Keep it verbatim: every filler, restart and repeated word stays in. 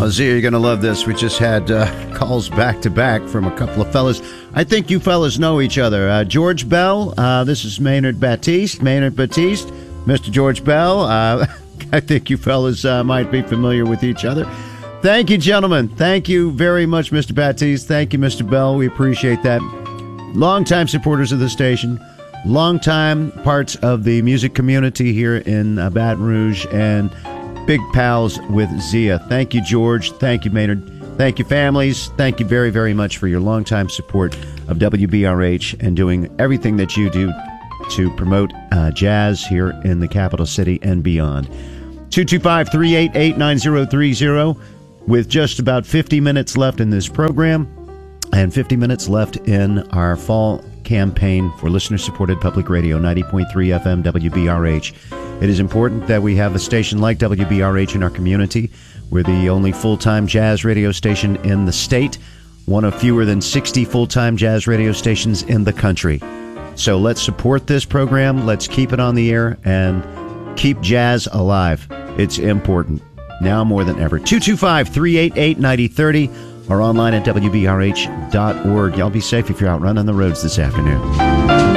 Oh, Zia, you're going to love this. We just had uh, calls back to back from a couple of fellas. I think you fellas know each other. Uh, George Bell, uh, this is Maynard Baptiste. Maynard Baptiste, Mister George Bell. Uh, I think you fellas uh, might be familiar with each other. Thank you, gentlemen. Thank you very much, Mister Baptiste. Thank you, Mister Bell. We appreciate that. Longtime supporters of the station. Longtime parts of the music community here in uh, Baton Rouge, and big pals with Zia. Thank you, George. Thank you, Maynard. Thank you, families. Thank you very, very much for your longtime support of W B R H and doing everything that you do to promote uh, jazz here in the capital city and beyond. two two five, three eight eight, nine zero three zero. With just about fifty minutes left in this program and fifty minutes left in our fall campaign for listener-supported public radio, ninety point three F M W B R H. It is important that we have a station like W B R H in our community. We're the only full-time jazz radio station in the state, one of fewer than sixty full-time jazz radio stations in the country. So let's support this program, let's keep it on the air, and keep jazz alive. It's important, now more than ever. two two five, three eight eight, nine zero three zero or online at W B R H dot org. Y'all be safe if you're out running the roads this afternoon.